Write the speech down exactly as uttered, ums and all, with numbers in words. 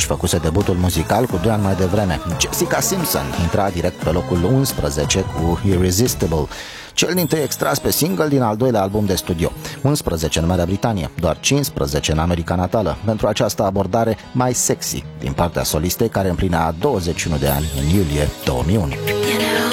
făcuse debutul muzical cu doi ani mai devreme. Jessica Simpson intra direct pe locul unsprezece cu Irresistible, cel dintâi extras pe single din al doilea album de studio. unsprezece în Marea Britanie, doar cincisprezece în America natală, pentru această abordare mai sexy din partea solistei care împlinea douăzeci și unu de ani în iulie două mii unu.